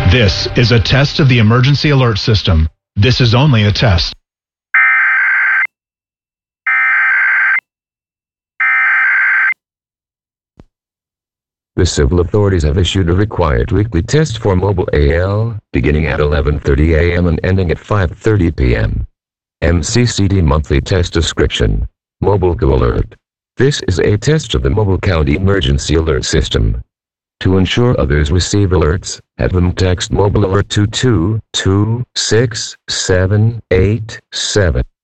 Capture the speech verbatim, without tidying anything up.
This is a test of the emergency alert system. This is only a test. The civil authorities have issued a required weekly test for mobile A L, beginning at eleven thirty a m and ending at five thirty p m M C C D Monthly Test Description. Mobile Go Alert. This is a test of the Mobile County Emergency Alert System. To ensure others receive alerts, have them text Mobile Alert to two two six seven eight seven.